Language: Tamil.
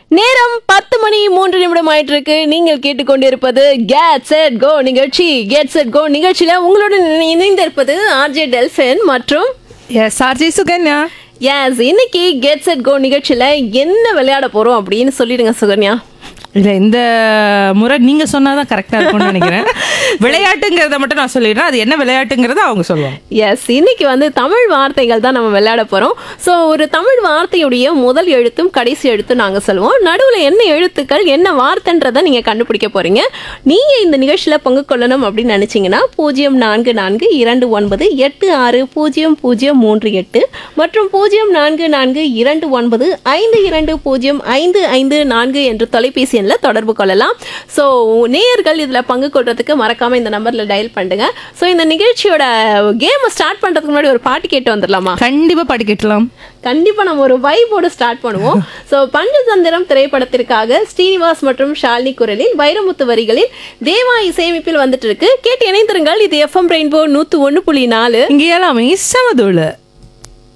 நேரம் 10 மணி 3 நிமிடம் ஆயிட்டு இருக்கு. நீங்கள் கேட்டுக்கொண்டிருப்பது கெட் செட் கோ நிகழ்ச்சி. கெட் செட் கோ நிகழ்ச்சியில உங்களுடன் இணைந்திருப்பது ஆர்ஜே டெல்ஃபின் மற்றும் எஸ் ஆர்ஜே சுகன்யா. எஸ், இன்னைக்கு கெட் செட் கோ நிகழ்ச்சியில என்ன விளையாட போறோம் அப்படின்னு சொல்லிடுங்க சுகன்யா. இல்லை, இந்த முறை நீங்கள் சொன்னால் தான் கரெக்டாக இருக்கும்னு நினைக்கிறேன். விளையாட்டுங்கிறத மட்டும் நான் சொல்லிடுறேன், அது என்ன விளையாட்டுங்கிறத அவங்க சொல்லுவாங்க. எஸ், இன்னைக்கு தமிழ் வார்த்தைகள் தான் நம்ம விளையாட போகிறோம். ஸோ ஒரு தமிழ் வார்த்தையுடைய முதல் எழுத்தும் கடைசி எழுத்தும் நாங்கள் சொல்லுவோம். நடுவில் என்ன எழுத்துக்கள் என்ன வார்த்தைன்றதை நீங்கள் கண்டுபிடிக்க போகிறீங்க. நீங்கள் இந்த நிகழ்ச்சியில் பங்கு கொள்ளணும் அப்படின்னு நினச்சிங்கன்னா 0442298038 மற்றும் 0442295255 என்ற தொலைபேசி எண்ணில் தொடர்பு கொள்ளலாம். ஸோ நேயர்கள் இதில் பங்கு கொள்றதுக்கு மறக்காம இந்த நம்பரில் டயல் பண்ணுங்க. ஸோ இந்த நிகழ்ச்சியோட கேமை ஸ்டார்ட் பண்ணுறதுக்கு முன்னாடி ஒரு பாட்டு கேட்டு வந்துடலாமா? கண்டிப்பாக பாட்டு கேட்கலாம். கண்டிப்பாக நம்ம ஒரு வைபோடு ஸ்டார்ட் பண்ணுவோம். ஸோ பஞ்சதந்திரம் திரைப்படத்திற்காக ஸ்ரீனிவாஸ் மற்றும் ஷாலினி குரலில் வைரமுத்து வரிகளில் தேவா இசையமைப்பில் வந்துட்டு இருக்கு. கேட்டு இணைந்திருங்கள். இது FM ரெயின்போ 101.4. இங்கே எல்லாமே சமதோல.